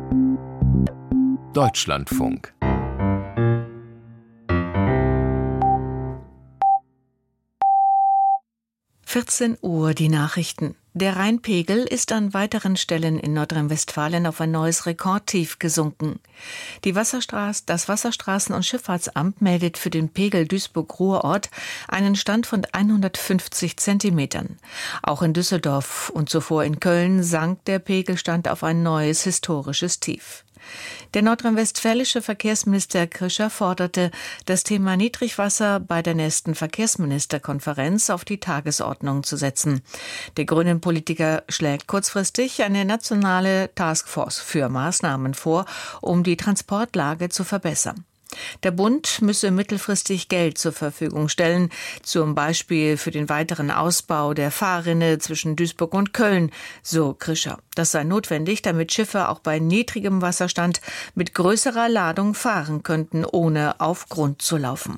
Deutschlandfunk. Uhr die Nachrichten. Der Rheinpegel ist an weiteren Stellen in Nordrhein-Westfalen auf ein neues Rekordtief gesunken. Das Wasserstraßen- und Schifffahrtsamt meldet für den Pegel Duisburg-Ruhrort einen Stand von 150 Zentimetern. Auch in Düsseldorf und zuvor in Köln sank der Pegelstand auf ein neues historisches Tief. Der nordrhein-westfälische Verkehrsminister Krischer forderte, das Thema Niedrigwasser bei der nächsten Verkehrsministerkonferenz auf die Tagesordnung zu setzen. Der grünen Politiker schlägt kurzfristig eine nationale Taskforce für Maßnahmen vor, um die Transportlage zu verbessern. Der Bund müsse mittelfristig Geld zur Verfügung stellen, zum Beispiel für den weiteren Ausbau der Fahrrinne zwischen Duisburg und Köln, so Krischer. Das sei notwendig, damit Schiffe auch bei niedrigem Wasserstand mit größerer Ladung fahren könnten, ohne auf Grund zu laufen.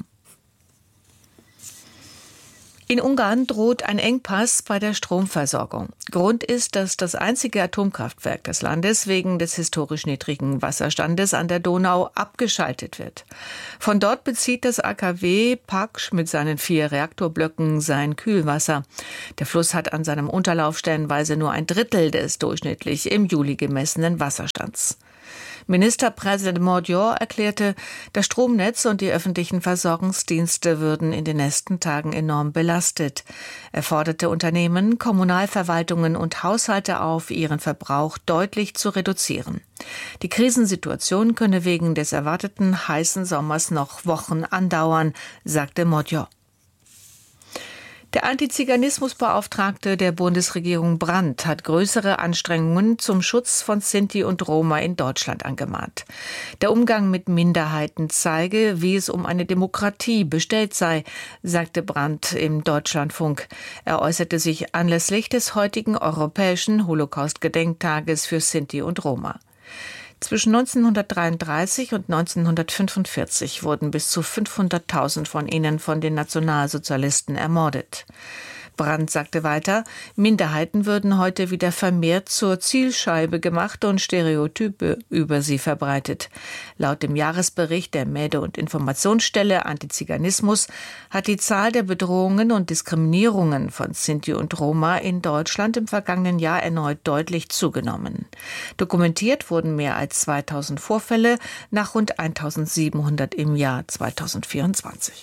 In Ungarn droht ein Engpass bei der Stromversorgung. Grund ist, dass das einzige Atomkraftwerk des Landes wegen des historisch niedrigen Wasserstandes an der Donau abgeschaltet wird. Von dort bezieht das AKW Paks mit seinen 4 Reaktorblöcken sein Kühlwasser. Der Fluss hat an seinem Unterlauf stellenweise nur ein Drittel des durchschnittlich im Juli gemessenen Wasserstands. Ministerpräsident Mordior erklärte, das Stromnetz und die öffentlichen Versorgungsdienste würden in den nächsten Tagen enorm belastet. Er forderte Unternehmen, Kommunalverwaltungen und Haushalte auf, ihren Verbrauch deutlich zu reduzieren. Die Krisensituation könne wegen des erwarteten heißen Sommers noch Wochen andauern, sagte Mordior. Der Antiziganismusbeauftragte der Bundesregierung Brandt hat größere Anstrengungen zum Schutz von Sinti und Roma in Deutschland angemahnt. Der Umgang mit Minderheiten zeige, wie es um eine Demokratie bestellt sei, sagte Brandt im Deutschlandfunk. Er äußerte sich anlässlich des heutigen europäischen Holocaust-Gedenktages für Sinti und Roma. Zwischen 1933 und 1945 wurden bis zu 500.000 von ihnen von den Nationalsozialisten ermordet. Brandt sagte weiter, Minderheiten würden heute wieder vermehrt zur Zielscheibe gemacht und Stereotype über sie verbreitet. Laut dem Jahresbericht der Mede- und Informationsstelle Antiziganismus hat die Zahl der Bedrohungen und Diskriminierungen von Sinti und Roma in Deutschland im vergangenen Jahr erneut deutlich zugenommen. Dokumentiert wurden mehr als 2000 Vorfälle nach rund 1700 im Jahr 2024.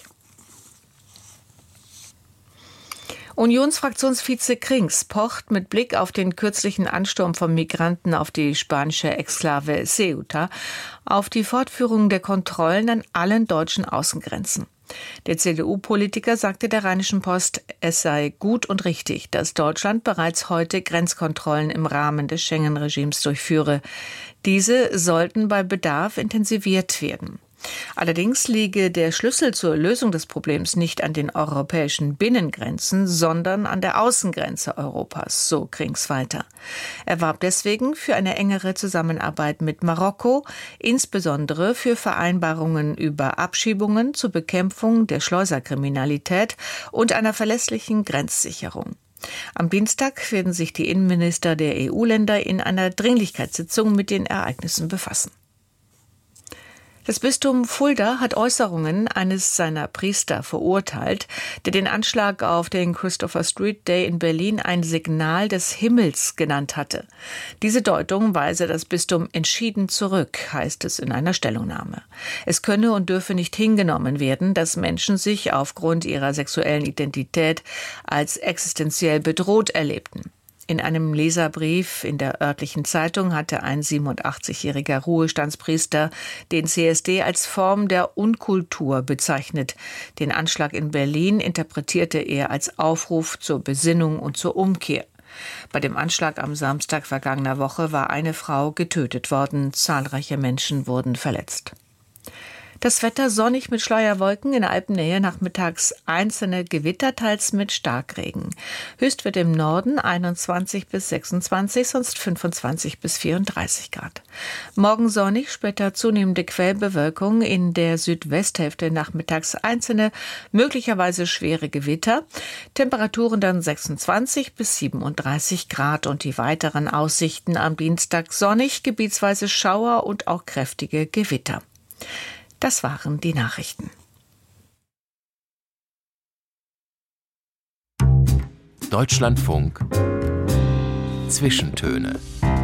Unionsfraktionsvize Krings pocht mit Blick auf den kürzlichen Ansturm von Migranten auf die spanische Exklave Ceuta auf die Fortführung der Kontrollen an allen deutschen Außengrenzen. Der CDU-Politiker sagte der Rheinischen Post, es sei gut und richtig, dass Deutschland bereits heute Grenzkontrollen im Rahmen des Schengen-Regimes durchführe. Diese sollten bei Bedarf intensiviert werden. Allerdings liege der Schlüssel zur Lösung des Problems nicht an den europäischen Binnengrenzen, sondern an der Außengrenze Europas, so Krings weiter. Er warb deswegen für eine engere Zusammenarbeit mit Marokko, insbesondere für Vereinbarungen über Abschiebungen zur Bekämpfung der Schleuserkriminalität und einer verlässlichen Grenzsicherung. Am Dienstag werden sich die Innenminister der EU-Länder in einer Dringlichkeitssitzung mit den Ereignissen befassen. Das Bistum Fulda hat Äußerungen eines seiner Priester verurteilt, der den Anschlag auf den Christopher Street Day in Berlin ein Signal des Himmels genannt hatte. Diese Deutung weise das Bistum entschieden zurück, heißt es in einer Stellungnahme. Es könne und dürfe nicht hingenommen werden, dass Menschen sich aufgrund ihrer sexuellen Identität als existenziell bedroht erlebten. In einem Leserbrief in der örtlichen Zeitung hatte ein 87-jähriger Ruhestandspriester den CSD als Form der Unkultur bezeichnet. Den Anschlag in Berlin interpretierte er als Aufruf zur Besinnung und zur Umkehr. Bei dem Anschlag am Samstag vergangener Woche war eine Frau getötet worden. Zahlreiche Menschen wurden verletzt. Das Wetter sonnig mit Schleierwolken, in der Alpennähe nachmittags einzelne Gewitter, teils mit Starkregen. Höchstwert im Norden 21 bis 26, sonst 25 bis 34 Grad. Morgen sonnig, später zunehmende Quellbewölkung, in der Südwesthälfte nachmittags einzelne, möglicherweise schwere Gewitter. Temperaturen dann 26 bis 37 Grad und die weiteren Aussichten am Dienstag sonnig, gebietsweise Schauer und auch kräftige Gewitter. Das waren die Nachrichten. Deutschlandfunk Zwischentöne.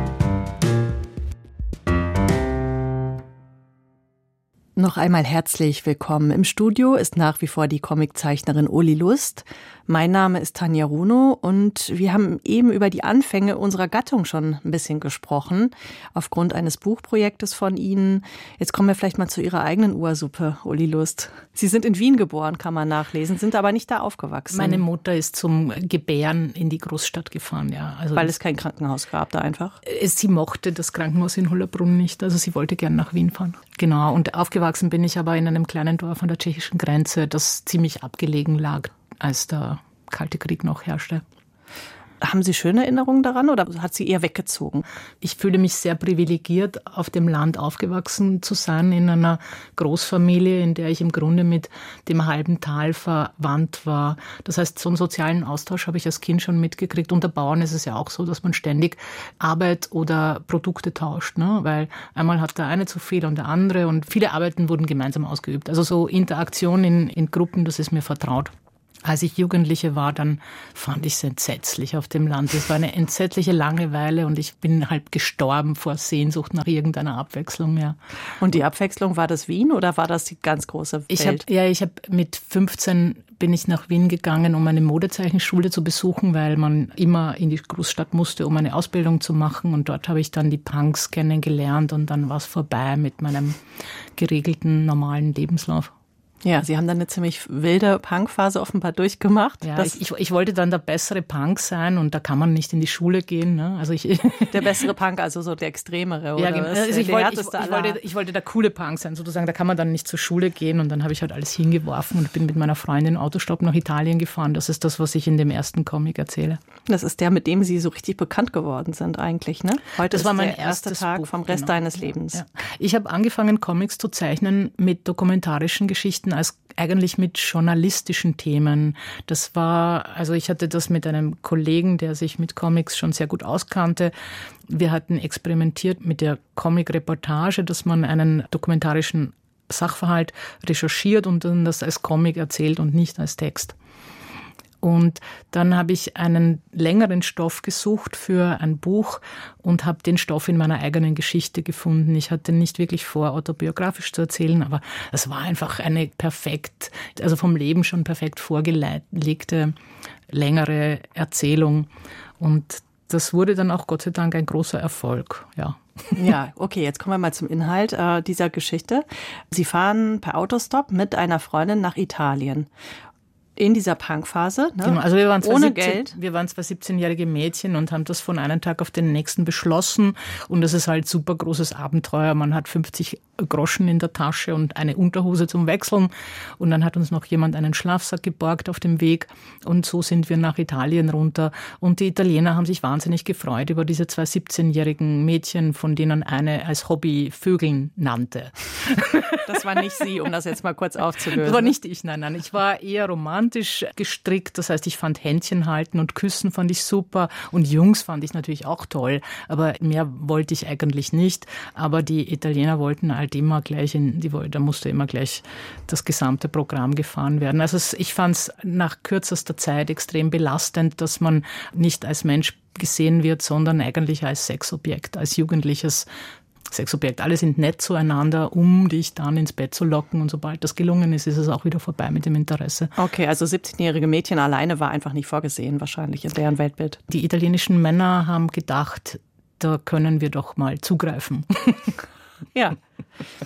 Noch einmal herzlich willkommen. Im Studio ist nach wie vor die Comiczeichnerin Uli Lust. Mein Name ist Tanja Runo und wir haben eben über die Anfänge unserer Gattung schon ein bisschen gesprochen, aufgrund eines Buchprojektes von Ihnen. Jetzt kommen wir vielleicht mal zu Ihrer eigenen Ursuppe, Uli Lust. Sie sind in Wien geboren, kann man nachlesen, sind aber nicht da aufgewachsen. Meine Mutter ist zum Gebären in die Großstadt gefahren, ja. Also weil es kein Krankenhaus gab da einfach? Sie mochte das Krankenhaus in Hollabrunn nicht, also sie wollte gern nach Wien fahren. Genau, und aufgewachsen bin ich aber in einem kleinen Dorf an der tschechischen Grenze, das ziemlich abgelegen lag, als der Kalte Krieg noch herrschte. Haben Sie schöne Erinnerungen daran oder hat sie eher weggezogen? Ich fühle mich sehr privilegiert, auf dem Land aufgewachsen zu sein, in einer Großfamilie, in der ich im Grunde mit dem halben Tal verwandt war. Das heißt, so einen sozialen Austausch habe ich als Kind schon mitgekriegt. Unter Bauern ist es ja auch so, dass man ständig Arbeit oder Produkte tauscht, ne? Weil einmal hat der eine zu viel und der andere und viele Arbeiten wurden gemeinsam ausgeübt. Also so Interaktion in Gruppen, das ist mir vertraut. Als ich Jugendliche war, dann fand ich es entsetzlich auf dem Land. Es war eine entsetzliche Langeweile und ich bin halb gestorben vor Sehnsucht nach irgendeiner Abwechslung. Ja. Und die Abwechslung, war das Wien oder war das die ganz große Welt? Ich habe mit 15 bin ich nach Wien gegangen, um eine Modezeichenschule zu besuchen, weil man immer in die Großstadt musste, um eine Ausbildung zu machen. Und dort habe ich dann die Punks kennengelernt und dann war es vorbei mit meinem geregelten, normalen Lebenslauf. Ja, Sie haben dann eine ziemlich wilde Punkphase offenbar durchgemacht. Ja, ich wollte dann der bessere Punk sein und da kann man nicht in die Schule gehen. Ne? Also der bessere Punk, also so der extremere, oder? Ja, also ich wollte der coole Punk sein, sozusagen. Da kann man dann nicht zur Schule gehen und dann habe ich halt alles hingeworfen und bin mit meiner Freundin Autostopp nach Italien gefahren. Das ist das, was ich in dem ersten Comic erzähle. Das ist der, mit dem Sie so richtig bekannt geworden sind eigentlich, ne? Heute das war mein der erste Tag Buch, vom Rest deines Lebens. Ja. Ich habe angefangen, Comics zu zeichnen mit dokumentarischen Geschichten als eigentlich mit journalistischen Themen. Das war, also ich hatte das mit einem Kollegen, der sich mit Comics schon sehr gut auskannte. Wir hatten experimentiert mit der Comic-Reportage, dass man einen dokumentarischen Sachverhalt recherchiert und dann das als Comic erzählt und nicht als Text. Und dann habe ich einen längeren Stoff gesucht für ein Buch und habe den Stoff in meiner eigenen Geschichte gefunden. Ich hatte nicht wirklich vor, autobiografisch zu erzählen, aber es war einfach eine perfekt, also vom Leben schon perfekt vorgelegte, längere Erzählung. Und das wurde dann auch Gott sei Dank ein großer Erfolg, ja. Ja, okay, jetzt kommen wir mal zum Inhalt dieser Geschichte. Sie fahren per Autostop mit einer Freundin nach Italien. In dieser Punkphase, ne? Genau, also wir waren ohne Geld. Wir waren zwei 17-jährige Mädchen und haben das von einem Tag auf den nächsten beschlossen. Und das ist halt super großes Abenteuer. Man hat 50 Groschen in der Tasche und eine Unterhose zum Wechseln. Und dann hat uns noch jemand einen Schlafsack geborgt auf dem Weg. Und so sind wir nach Italien runter. Und die Italiener haben sich wahnsinnig gefreut über diese zwei 17-jährigen Mädchen, von denen eine als Hobby Vögeln nannte. Das war nicht Sie, um das jetzt mal kurz aufzulösen. Das war nicht ich, nein. Ich war eher romantisch gestrickt. Das heißt, ich fand Händchen halten und küssen fand ich super. Und Jungs fand ich natürlich auch toll. Aber mehr wollte ich eigentlich nicht. Aber die Italiener wollten halt immer gleich da musste immer gleich das gesamte Programm gefahren werden. Also ich fand es nach kürzester Zeit extrem belastend, dass man nicht als Mensch gesehen wird, sondern eigentlich als Sexobjekt, als jugendliches Sexobjekt. Alle sind nett zueinander, um dich dann ins Bett zu locken. Und sobald das gelungen ist, ist es auch wieder vorbei mit dem Interesse. Okay, also 17-jährige Mädchen alleine war einfach nicht vorgesehen, wahrscheinlich in deren Weltbild. Die italienischen Männer haben gedacht, da können wir doch mal zugreifen. Ja.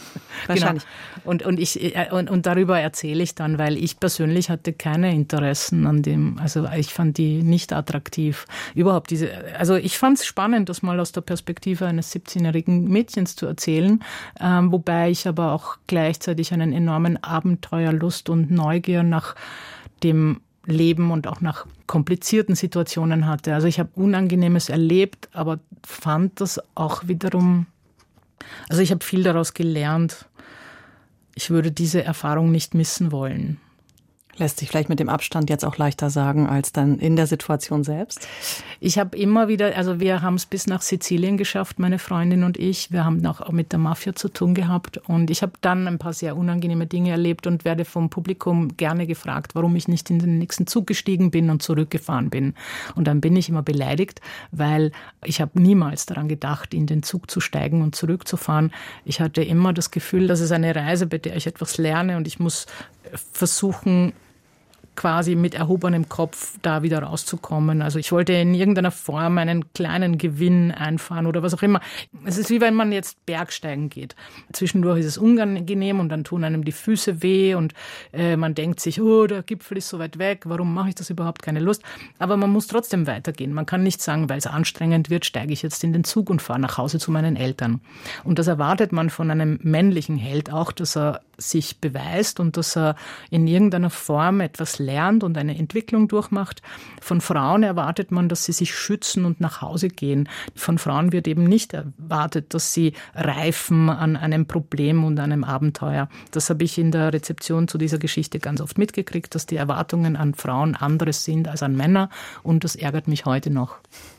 Wahrscheinlich. Genau. Und darüber erzähle ich dann, weil ich persönlich hatte keine Interessen an dem, also ich fand die nicht attraktiv. Überhaupt also ich fand es spannend, das mal aus der Perspektive eines 17-jährigen Mädchens zu erzählen, wobei ich aber auch gleichzeitig einen enormen Abenteuerlust und Neugier nach dem Leben und auch nach komplizierten Situationen hatte. Also ich habe Unangenehmes erlebt, aber fand das auch wiederum, also ich habe viel daraus gelernt. Ich würde diese Erfahrung nicht missen wollen. Lässt sich vielleicht mit dem Abstand jetzt auch leichter sagen als dann in der Situation selbst? Ich habe immer wieder, also wir haben es bis nach Sizilien geschafft, meine Freundin und ich. Wir haben auch mit der Mafia zu tun gehabt und ich habe dann ein paar sehr unangenehme Dinge erlebt und werde vom Publikum gerne gefragt, warum ich nicht in den nächsten Zug gestiegen bin und zurückgefahren bin. Und dann bin ich immer beleidigt, weil ich habe niemals daran gedacht, in den Zug zu steigen und zurückzufahren. Ich hatte immer das Gefühl, dass es eine Reise, bei der ich etwas lerne und ich muss versuchen, quasi mit erhobenem Kopf da wieder rauszukommen. Also ich wollte in irgendeiner Form einen kleinen Gewinn einfahren oder was auch immer. Es ist wie wenn man jetzt Bergsteigen geht. Zwischendurch ist es unangenehm und dann tun einem die Füße weh und man denkt sich, oh, der Gipfel ist so weit weg, warum mache ich das überhaupt? Keine Lust. Aber man muss trotzdem weitergehen. Man kann nicht sagen, weil es anstrengend wird, steige ich jetzt in den Zug und fahre nach Hause zu meinen Eltern. Und das erwartet man von einem männlichen Held auch, dass er sich beweist und dass er in irgendeiner Form etwas lernt und eine Entwicklung durchmacht. Von Frauen erwartet man, dass sie sich schützen und nach Hause gehen. Von Frauen wird eben nicht erwartet, dass sie reifen an einem Problem und einem Abenteuer. Das habe ich in der Rezeption zu dieser Geschichte ganz oft mitgekriegt, dass die Erwartungen an Frauen anderes sind als an Männer und das ärgert mich heute noch.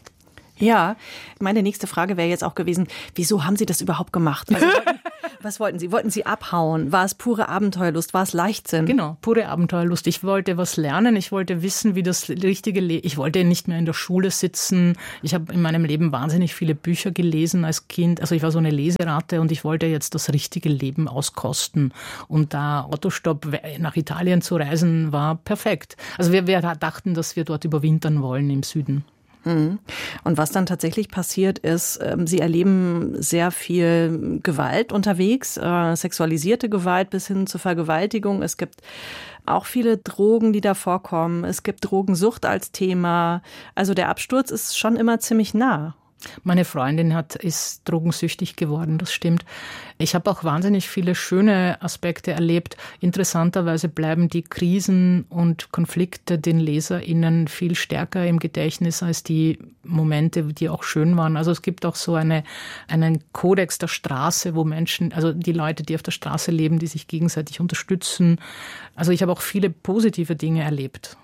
Ja, meine nächste Frage wäre jetzt auch gewesen, wieso haben Sie das überhaupt gemacht? Also was wollten Sie? Wollten Sie abhauen? War es pure Abenteuerlust? War es Leichtsinn? Genau, pure Abenteuerlust. Ich wollte was lernen. Ich wollte wissen, wie das richtige Leben. Ich wollte nicht mehr in der Schule sitzen. Ich habe in meinem Leben wahnsinnig viele Bücher gelesen als Kind. Also ich war so eine Leseratte und ich wollte jetzt das richtige Leben auskosten. Und da Autostopp nach Italien zu reisen war perfekt. Also wir dachten, dass wir dort überwintern wollen im Süden. Und was dann tatsächlich passiert ist, Sie erleben sehr viel Gewalt unterwegs, sexualisierte Gewalt bis hin zur Vergewaltigung. Es gibt auch viele Drogen, die da vorkommen. Es gibt Drogensucht als Thema. Also der Absturz ist schon immer ziemlich nah. Meine Freundin ist drogensüchtig geworden, das stimmt. Ich habe auch wahnsinnig viele schöne Aspekte erlebt. Interessanterweise bleiben die Krisen und Konflikte den LeserInnen viel stärker im Gedächtnis als die Momente, die auch schön waren. Also es gibt auch so einen Kodex der Straße, wo Menschen, also die Leute, die auf der Straße leben, die sich gegenseitig unterstützen. Also ich habe auch viele positive Dinge erlebt.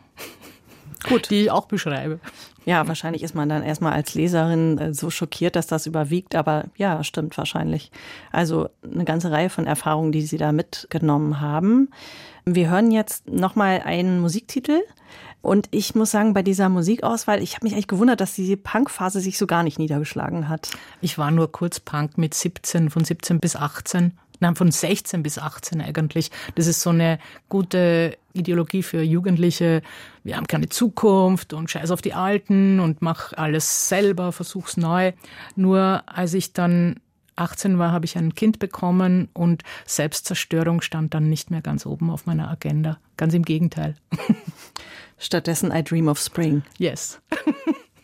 Gut, die ich auch beschreibe. Ja, wahrscheinlich ist man dann erstmal als Leserin so schockiert, dass das überwiegt. Aber ja, stimmt wahrscheinlich. Also eine ganze Reihe von Erfahrungen, die Sie da mitgenommen haben. Wir hören jetzt nochmal einen Musiktitel. Und ich muss sagen, bei dieser Musikauswahl, ich habe mich eigentlich gewundert, dass diese Punkphase sich so gar nicht niedergeschlagen hat. Ich war nur kurz Punk mit 17, von 17 bis 18. Nein, von 16 bis 18 eigentlich. Das ist so eine gute Ideologie für Jugendliche. Wir haben keine Zukunft und scheiß auf die Alten und mach alles selber, versuch's neu. Nur als ich dann 18 war, habe ich ein Kind bekommen und Selbstzerstörung stand dann nicht mehr ganz oben auf meiner Agenda. Ganz im Gegenteil. Stattdessen I Dream of Spring. Yes.